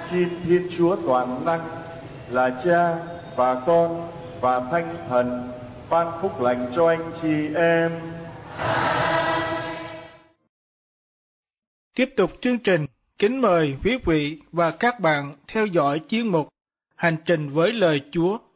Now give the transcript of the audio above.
Xin Thiên Chúa toàn năng là Cha và Con và Thánh Thần ban phúc lành cho anh chị em. Tiếp tục chương trình, kính mời quý vị và các bạn theo dõi chuyên mục Hành trình với lời Chúa